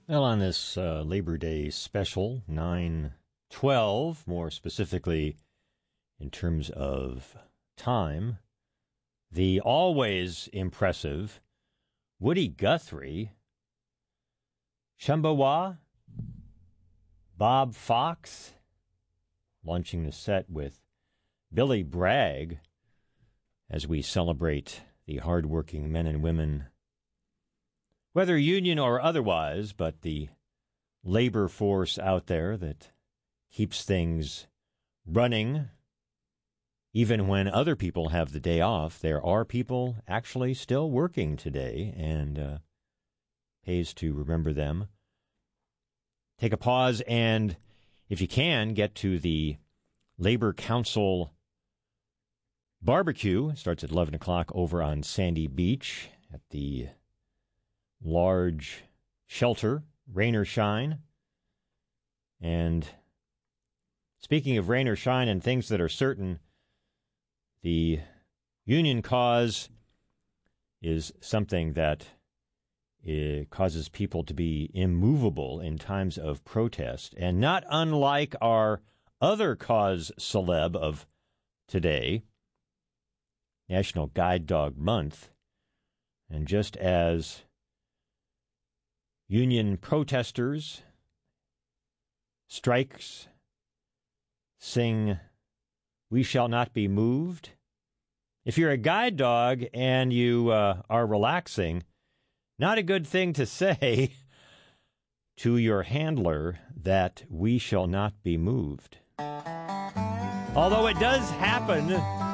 Well, on this Labor Day special, 9/12, more specifically in terms of time, the always impressive Woody Guthrie, Shumbawa, Bob Fox, launching the set with Billy Bragg as we celebrate the hardworking men and women, whether union or otherwise, but the labor force out there that keeps things running. Even when other people have the day off, there are people actually still working today, and pays to remember them. Take a pause and, if you can, get to the Labor Council barbecue. It starts at 11 o'clock over on Sandy Beach at the large shelter, rain or shine. And speaking of rain or shine and things that are certain, the union cause is something that causes people to be immovable in times of protest. And not unlike our other cause celeb of today, National Guide Dog Month, and just as union protesters, strikes, sing, "We shall not be moved." If you're a guide dog and you are relaxing, not a good thing to say to your handler that we shall not be moved. Although it does happen